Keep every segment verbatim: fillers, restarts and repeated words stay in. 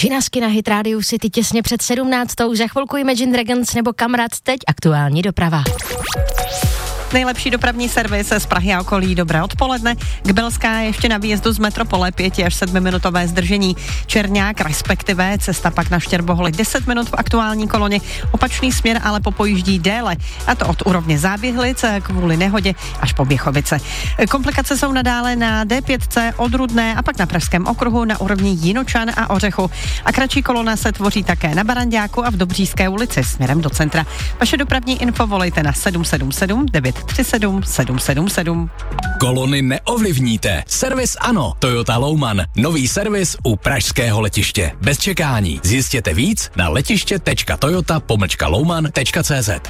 Činasky na Hit Radio City těsně před sedmnáctou. Za chvilku Imagine Dragons nebo Kamrat, teď aktuální doprava. Nejlepší dopravní servis z Prahy a okolí. Dobré odpoledne. Kbelská je ještě na výjezdu z metropole, pěti až sedmiminutové zdržení. Černák, respektive cesta pak na Štěrboholi deset minut v aktuální koloně. Opačný směr ale popojíždí déle. A to od úrovně Záběhlic kvůli nehodě až po Běchovice. Komplikace jsou nadále na D pět C od Rudné a pak na Pražském okruhu na úrovni Jinočan a Ořechu. A kratší kolona se tvoří také na Baranďáku a v Dobříšské ulici směrem do centra. Vaše dopravní info volejte na sedm sedm sedm devět tři sedm sedm sedm sedm. Kolony neovlivníte. Servis ano. Toyota Louman. Nový servis u pražského letiště. Bez čekání. Zjistěte víc na letiště tečka toyota pomlčka louman tečka cé zet.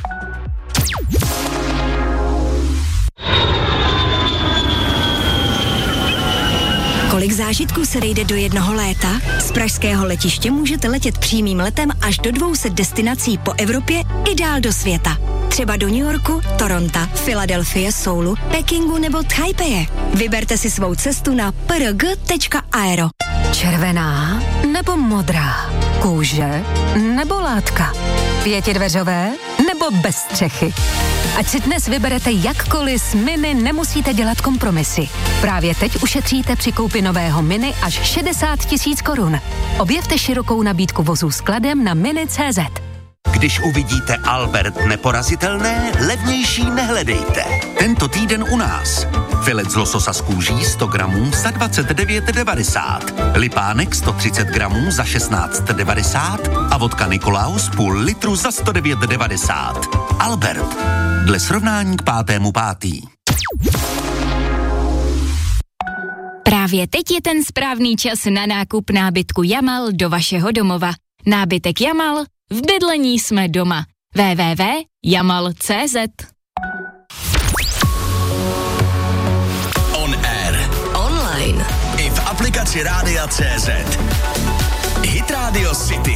Kolik zážitků se vejde do jednoho léta? Z pražského letiště můžete letět přímým letem až do dvou set destinací po Evropě i dál do světa. Třeba do New Yorku, Toronto, Filadelfie, Soulu, Pekingu nebo Taipei. Vyberte si svou cestu na p r g tečka aero. Červená nebo modrá? Kůže nebo látka? Pětidveřové nebo bez střechy? Ať si dnes vyberete jakkoliv, s Mini nemusíte dělat kompromisy. Právě teď ušetříte při koupi nového Mini až šedesát tisíc korun. Objevte širokou nabídku vozů skladem na mini tečka cé zet. Když uvidíte Albert neporazitelné, levnější nehledejte. Tento týden u nás. Filet z lososa z kůží sto gramů za dvacet devět devadesát. Lipánek sto třicet gramů za šestnáct devadesát a vodka Nikolaus půl litru za sto devět devadesát. Albert. Dle srovnání k pátému pátý. Právě teď je ten správný čas na nákup nábytku Jamal do vašeho domova. Nábytek Jamal, v bydlení jsme doma. w w w tečka jamal tečka cé zet. On air. Online. I v aplikaci Rádia tečka cé zet. Hit Radio City.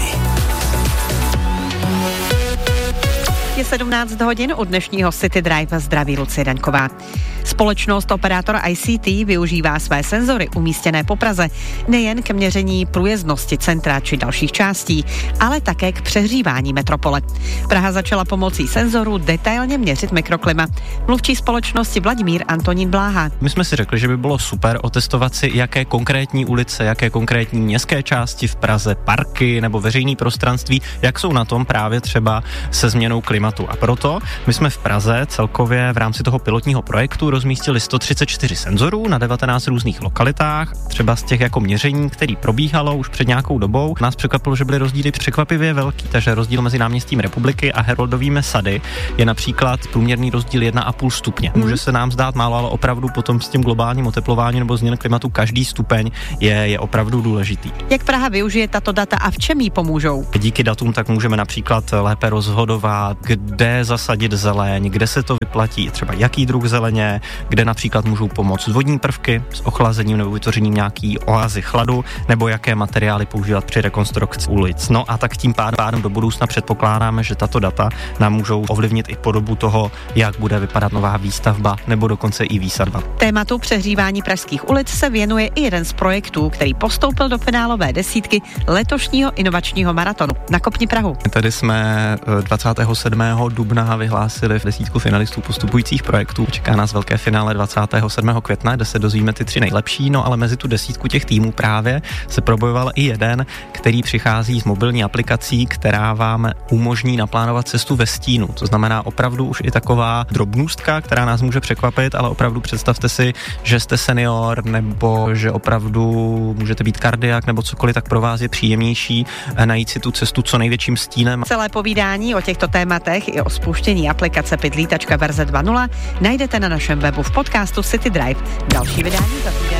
Je sedmnáct hodin u dnešního City Drive. Zdraví Lucie Daňková. Společnost operátor I C T využívá své senzory umístěné po Praze nejen ke měření průjezdnosti centra či dalších částí, ale také k přehřívání metropole. Praha začala pomocí senzorů detailně měřit mikroklima. Mluvčí společnosti Vladimír Antonín Bláha. My jsme si řekli, že by bylo super otestovat si, jaké konkrétní ulice, jaké konkrétní městské části v Praze, parky nebo veřejné prostranství, jak jsou na tom právě třeba se změnou klimatu. A proto my jsme v Praze celkově v rámci toho pilotního projektu rozmístili sto třicet čtyři senzorů na devatenácti různých lokalitách. Třeba z těch jako měření, který probíhalo už před nějakou dobou, nás překvapilo, že byly rozdíly překvapivě velký, takže rozdíl mezi náměstím Republiky a Heroldovými sady je například průměrný rozdíl jedna a půl stupně. Může se nám zdát málo, ale opravdu potom s tím globálním oteplováním nebo změnou klimatu každý stupeň je, je opravdu důležitý. Jak Praha využije tato data a v čem jí pomůžou? Díky datům tak můžeme například lépe rozhodovat, kde zasadit zeleň, kde se to vyplatí, třeba jaký druh zeleně, kde například můžou pomoct vodní prvky s ochlazením nebo vytvořením nějaký oázy chladu, nebo jaké materiály používat při rekonstrukci ulic. No a tak tím pádem do budoucna předpokládáme, že tato data nám můžou ovlivnit i podobu toho, jak bude vypadat nová výstavba nebo dokonce i výsadba. Tématu přehřívání pražských ulic se věnuje i jeden z projektů, který postoupil do finálové desítky letošního inovačního maratonu. Nakopni Prahu. Tady jsme dvacátého sedmého dubna vyhlásili desítku finalistů postupujících projektů. Čeká nás velké finále dvacátého sedmého května, kde se dozvíme ty tři nejlepší, no ale mezi tu desítku těch týmů právě se probojoval i jeden, který přichází s mobilní aplikací, která vám umožní naplánovat cestu ve stínu. To znamená opravdu už i taková drobnůstka, která nás může překvapit, ale opravdu představte si, že jste senior nebo že opravdu můžete být kardiak nebo cokoliv, tak pro vás je příjemnější najít si tu cestu co největším stínem. Celé povídání o těchto tématech i o spuštění aplikace Pytlítačka verze dva tečka nula najdete na našem webu v podcastu City Drive. Další vydání za týden.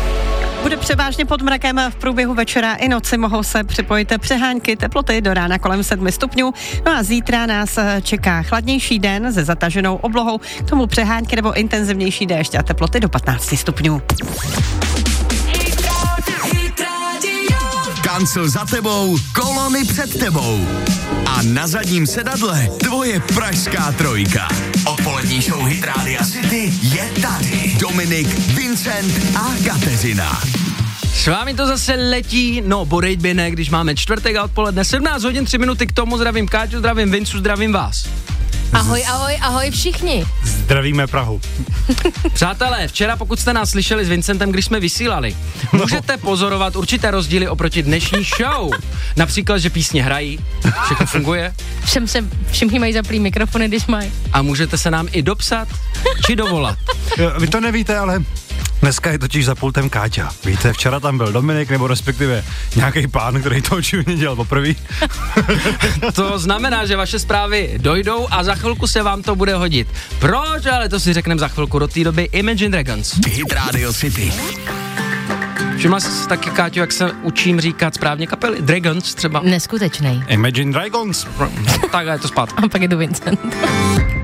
Bude převážně pod mrakem v průběhu večera i noci mohou se připojit přehánky, teploty do rána kolem sedmi stupňů. No a zítra nás čeká chladnější den se zataženou oblohou, k tomu přehánky nebo intenzivnější déšť a teploty do patnácti stupňů. Kancel za tebou, kolony před tebou. A na zadním sedadle tvoje pražská trojka. Odpolední show Hit Rádia City je tady. Dominik, Vincent a Kateřina. S vámi to zase letí, no bodejť by ne, když máme čtvrtek a odpoledne, sedmnáct hodin, tři minuty k tomu, zdravím Káťu, zdravím Vincu, zdravím vás. Ahoj, ahoj, ahoj všichni. Zdravíme Prahu. Přátelé, včera pokud jste nás slyšeli s Vincentem, když jsme vysílali, můžete pozorovat určité rozdíly oproti dnešní show. Například, že písně hrají, všechno funguje. Všem se, všichni mají zaplý mikrofony, když mají. A můžete se nám i dopsat, či dovolat. Jo, vy to nevíte, ale dneska je totiž za pultem Káťa. Víte, včera tam byl Dominik, nebo respektive nějaký pán, který to očividně dělal poprvé. To znamená, že vaše zprávy dojdou a za chvilku se vám to bude hodit. Proč? Ale to si řekneme za chvilku. Do té doby Imagine Dragons. Hit Radio City. Všimla jsi taky, Káťo, jak se učím říkat správně kapely? Dragons třeba. Neskutečnej. Imagine Dragons. Tak je to zpátky. A pak je tu Vincent.